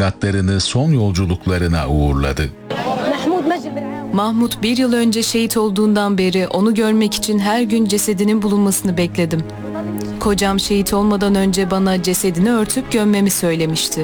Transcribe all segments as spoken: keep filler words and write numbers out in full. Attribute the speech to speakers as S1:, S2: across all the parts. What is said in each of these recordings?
S1: evlatlarını son yolculuklarına uğurladı.
S2: Mahmut bir yıl önce şehit olduğundan beri onu görmek için her gün cesedinin bulunmasını bekledim. Kocam şehit olmadan önce bana cesedini örtüp gömmemi söylemişti.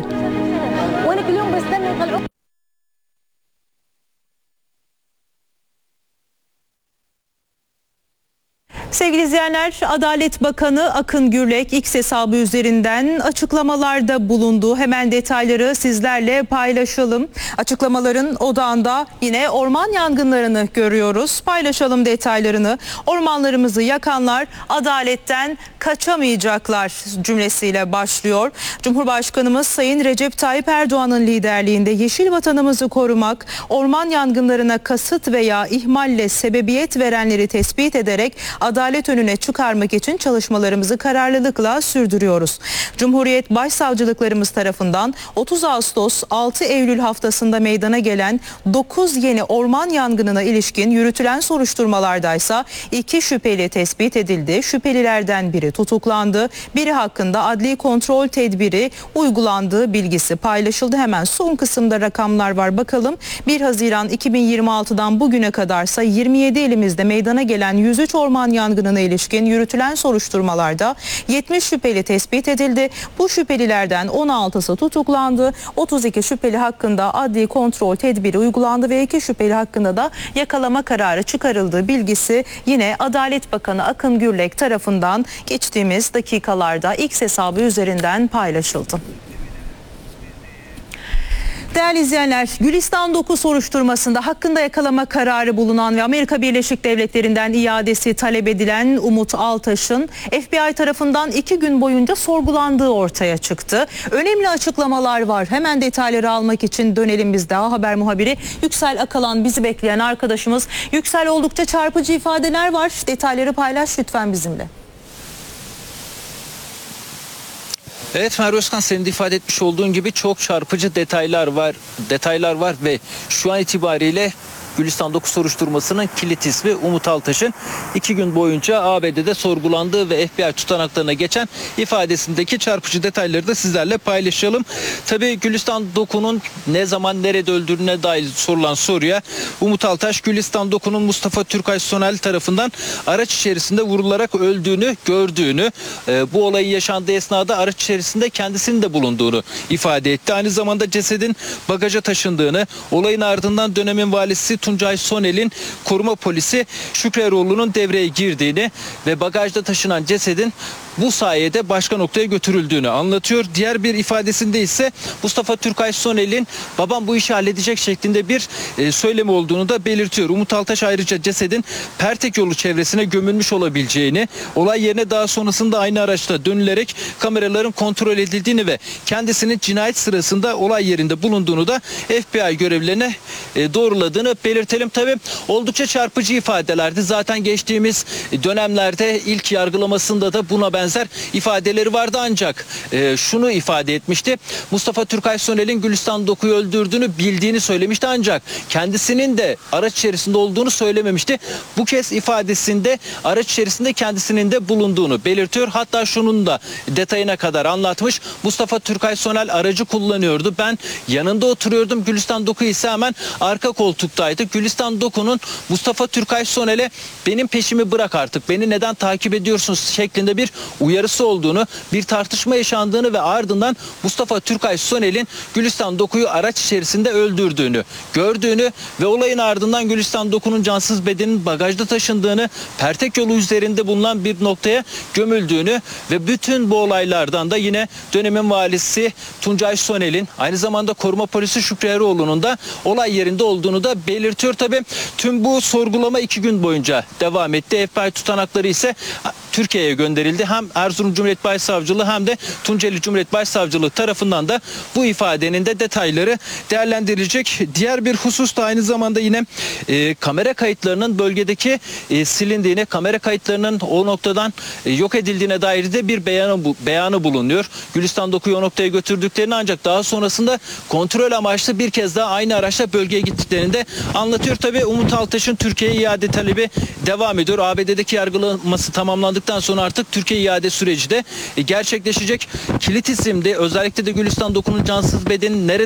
S3: Sevgili izleyenler, Adalet Bakanı Akın Gürlek X hesabı üzerinden açıklamalarda bulundu. Hemen detayları sizlerle paylaşalım. Açıklamaların odağında yine orman yangınlarını görüyoruz. Paylaşalım detaylarını. Ormanlarımızı yakanlar adaletten kaçamayacaklar cümlesiyle başlıyor. Cumhurbaşkanımız Sayın Recep Tayyip Erdoğan'ın liderliğinde yeşil vatanımızı korumak, orman yangınlarına kasıt veya ihmalle sebebiyet verenleri tespit ederek adalet önüne çıkarmak için çalışmalarımızı kararlılıkla sürdürüyoruz. Cumhuriyet Başsavcılıklarımız tarafından otuz Ağustos altı Eylül haftasında meydana gelen dokuz yeni orman yangınına ilişkin yürütülen soruşturmalardaysa iki şüpheli tespit edildi. Şüphelilerden biri tutuklandı. Biri hakkında adli kontrol tedbiri uygulandığı bilgisi paylaşıldı. Hemen son kısımda rakamlar var, bakalım. bir Haziran iki bin yirmi altıdan bugüne kadarsa yirmi yedi ilimizde meydana gelen yüz üç orman yangınına ilişkin yürütülen soruşturmalarda yetmiş şüpheli tespit edildi. Bu şüphelilerden on altısı tutuklandı. otuz iki şüpheli hakkında adli kontrol tedbiri uygulandı ve iki şüpheli hakkında da yakalama kararı çıkarıldığı bilgisi yine Adalet Bakanı Akın Gürlek tarafından geçtiğimiz dakikalarda X hesabı üzerinden paylaşıldı. Değerli izleyenler, Gülistan dokuz soruşturmasında hakkında yakalama kararı bulunan ve Amerika Birleşik Devletleri'nden iadesi talep edilen Umut Altaş'ın F B I tarafından iki gün boyunca sorgulandığı ortaya çıktı. Önemli açıklamalar var. Hemen detayları almak için dönelim biz de. A Haber muhabiri Yüksel Akalan bizi bekleyen arkadaşımız. Yüksel, oldukça çarpıcı ifadeler var. Detayları paylaş lütfen bizimle.
S4: Evet Merve Özkan, senin de ifade etmiş olduğun gibi çok çarpıcı detaylar var. Detaylar var ve şu an itibariyle Gülistan dokuz soruşturmasının kilit ismi Umut Altaş'ın iki gün boyunca A B D'de sorgulandığı ve F B I tutanaklarına geçen ifadesindeki çarpıcı detayları da sizlerle paylaşalım. Tabii Gülistan dokuzun ne zaman nerede öldüğüne dair sorulan soruya Umut Altaş, Gülistan dokuzun Mustafa Türkay Sonel tarafından araç içerisinde vurularak öldüğünü gördüğünü, e, bu olayın yaşandığı esnada araç içerisinde kendisinin de bulunduğunu ifade etti. Aynı zamanda cesedin bagaja taşındığını, olayın ardından dönemin valisi Tuncay Sonel'in koruma polisi Şükrü Eroğlu'nun devreye girdiğini ve bagajda taşınan cesedin bu sayede başka noktaya götürüldüğünü anlatıyor. Diğer bir ifadesinde ise Mustafa Türkay Sonel'in babam bu işi halledecek şeklinde bir e, söylemi olduğunu da belirtiyor. Umut Altaş ayrıca cesedin Pertek yolu çevresine gömülmüş olabileceğini, olay yerine daha sonrasında aynı araçla dönülerek kameraların kontrol edildiğini ve kendisinin cinayet sırasında olay yerinde bulunduğunu da F B I görevlilerine e, doğruladığını belirtelim. Tabii oldukça çarpıcı ifadelerdi. Zaten geçtiğimiz dönemlerde ilk yargılamasında da buna benzer ifadeleri vardı, ancak e, şunu ifade etmişti. Mustafa Türkay Sonel'in Gülistan dokuzu öldürdüğünü bildiğini söylemişti, ancak kendisinin de araç içerisinde olduğunu söylememişti. Bu kez ifadesinde araç içerisinde kendisinin de bulunduğunu belirtiyor. Hatta şunun da detayına kadar anlatmış. Mustafa Türkay Sonel aracı kullanıyordu. Ben yanında oturuyordum. Gülistan dokuzu ise hemen arka koltuktaydı. Gülistan dokuzun Mustafa Türkay Sonel'e benim peşimi bırak artık, beni neden takip ediyorsunuz şeklinde bir uyarısı olduğunu, bir tartışma yaşandığını ve ardından Mustafa Türkay Sonel'in Gülistan dokuzu araç içerisinde öldürdüğünü gördüğünü ve olayın ardından Gülistan dokuzun cansız bedenin bagajda taşındığını, Pertek yolu üzerinde bulunan bir noktaya gömüldüğünü ve bütün bu olaylardan da yine dönemin valisi Tuncay Sonel'in, aynı zamanda koruma polisi Şükrü Eroğlu'nun da olay yerinde olduğunu da belirtiyor. Tabii tüm bu sorgulama iki gün boyunca devam etti. F B I tutanakları ise Türkiye'ye gönderildi. Hem Erzurum Cumhuriyet Başsavcılığı hem de Tunceli Cumhuriyet Başsavcılığı tarafından da bu ifadenin de detayları değerlendirilecek. Diğer bir husus da aynı zamanda yine e, kamera kayıtlarının bölgedeki e, silindiğine, kamera kayıtlarının o noktadan e, yok edildiğine dair de bir beyanı, bu, beyanı bulunuyor. Gülistan dokuzu o noktaya götürdüklerini, ancak daha sonrasında kontrol amaçlı bir kez daha aynı araçla bölgeye gittiklerini de anlatıyor. Tabii Umut Altaş'ın Türkiye'ye iade talebi devam ediyor. A B D'deki yargılaması tamamlandıktan sonra artık Türkiye iade süreci de gerçekleşecek. Kilit isimdi. Özellikle de Gülistan dokuzun cansız bedenin nerede